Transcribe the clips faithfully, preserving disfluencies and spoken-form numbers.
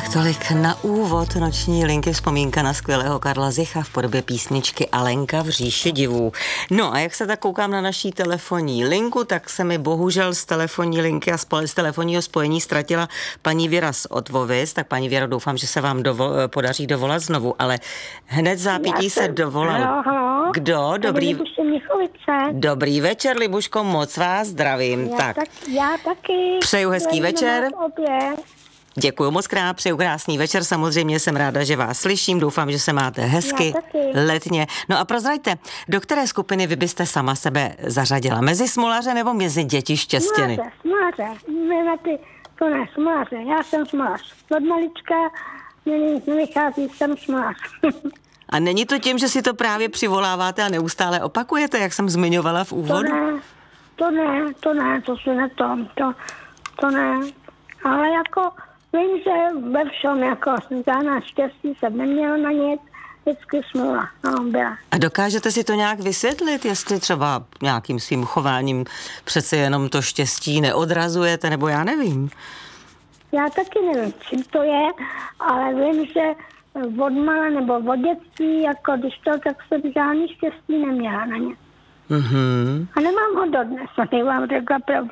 Tak tolik na úvod noční linky, vzpomínka na skvělého Karla Zicha v podobě písničky Alenka v říši divů. No a jak se tak koukám na naší telefonní linku, tak se mi bohužel z telefonní linky a z telefonního spojení ztratila paní Věra z Otvovic. Tak paní Věro, doufám, že se vám dovo- podaří dovolat znovu, ale hned zápětí se dovolal. Halo, Kdo? Dobrý, dobrý večer, Libuško, moc vás zdravím. Já, tak. tak, já taky. Přeju hezký večer. Obě. Děkuji moc krát, přeju krásný večer, samozřejmě jsem ráda, že vás slyším, doufám, že se máte hezky, letně. No a prozraďte, do které skupiny vy byste sama sebe zařadila? Mezi smolaře nebo mezi děti štěstěny? Smolaře, smolaře, ne, ty, to ne, smolaře, já jsem smolař. Od malička nevychází, jsem smolař. A není to tím, že si to právě přivoláváte a neustále opakujete, jak jsem zmiňovala v úvodu? To ne, to ne, to ne, to si ne to, to, to ne, ale jako vím, že ve všem, jako žádná štěstí jsem neměla na nic, vždycky smůla, no, byla. A dokážete si to nějak vysvětlit, jestli třeba nějakým svým chováním přece jenom to štěstí neodrazujete, nebo já nevím? Já taky nevím, čím to je, ale vím, že od mala nebo od dětství, jako když to, tak jsem žádný štěstí neměla na ně. Mm-hmm. A nemám ho dodnes, a vám řekla pravdu.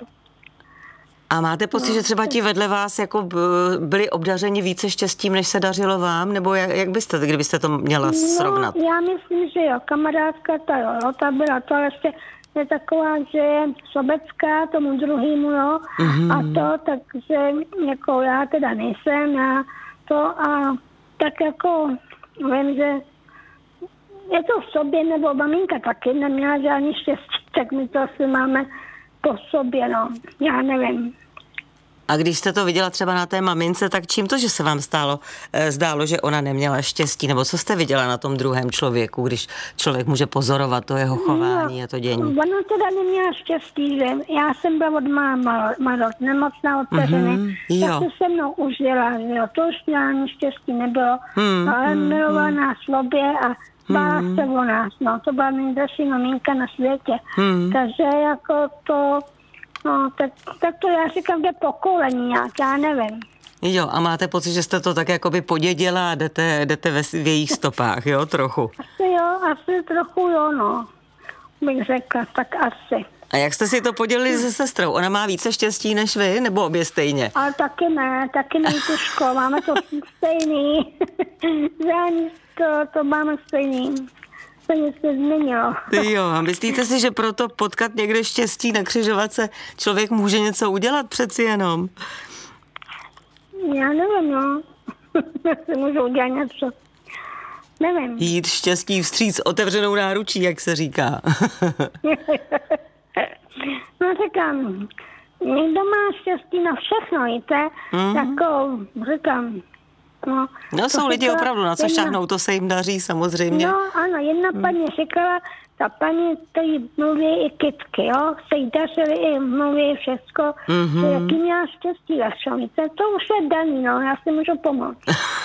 A máte pocit, no, že třeba ti vedle vás jako byli obdařeni více štěstím, než se dařilo vám? Nebo jak, jak byste, kdybyste to měla srovnat? No, já myslím, že jo, kamarádka, ta jo, ta byla, to ještě je taková, že je sobecká tomu druhýmu, jo, mm-hmm. a to, takže jako já teda nejsem, já to a tak jako vím, že je to v sobě, nebo maminka taky neměla žádný štěstí, tak my to asi máme po sobě, no, já nevím. A když jste to viděla třeba na té mamince, tak čím to, že se vám stálo, e, zdálo, že ona neměla štěstí? Nebo co jste viděla na tom druhém člověku, když člověk může pozorovat to jeho chování no, a to dění? Ona teda neměla štěstí, že já jsem byla od máma, máma nemocná od dceřiny, mm-hmm, tak se se mnou užila, že jo, to už žádný štěstí nebylo, mm, ale mm, milovala mm. nás v obě a bála mm. se o nás, no, to byla nejdražší maminka na světě, mm. takže jako to... No, tak, tak to já říkám, že pokolení nějak, já nevím. Jo, a máte pocit, že jste to tak jakoby podědila a jdete, jdete ve, v jejich stopách, jo, trochu? Asi jo, asi trochu jo, no, bych řekla, tak asi. A jak jste si to podělili se sestrou? Ona má více štěstí než vy, nebo obě stejně? Ale taky ne, taky ne, Tuško, máme to stejný. Žádný, to, to máme stejný. To nic nezměnilo. Jo, a myslíte si, že proto potkat někde štěstí na křižovatce člověk může něco udělat přeci jenom? Já nevím, no. Si můžu udělat něco. Nevím. Jít štěstí vstříc otevřenou náručí, jak se říká. No říkám, někdo má štěstí na všechno, víte? Mm. Jako, říkám, No, no jsou lidi opravdu, na co jedna... šáhnou, to se jim daří samozřejmě. No ano, jedna hmm. paní říkala, ta paní, to jí mluví i kytky, jo, se jí dařily i mluví všecko, mm-hmm. jaký měla štěstí a šomice, to už je daný, no, já si můžu pomoct.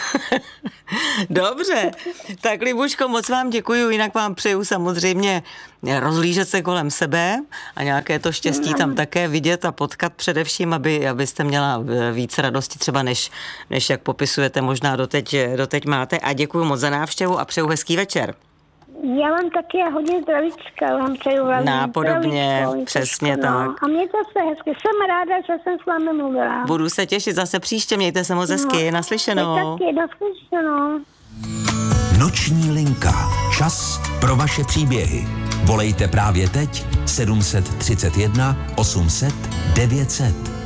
Dobře, tak Libuško, moc vám děkuju, jinak vám přeju samozřejmě rozlížet se kolem sebe a nějaké to štěstí tam také vidět a potkat především, aby, abyste měla více radosti třeba, než, než jak popisujete, možná doteď, doteď máte. A děkuju moc za návštěvu a přeju hezký večer. Já vám taky hodně zdravíčka, vám přeju vám nápodobně, přesně no. tak. A mějte se hezky, jsem ráda, že jsem s vámi mluvila. Budu se těšit zase příště, mějte se moc hezky, no. Naslyšenou. Taky, naslyšenou. Noční linka, čas pro vaše příběhy. Volejte právě teď sedm set třicet jedna osm set devět set.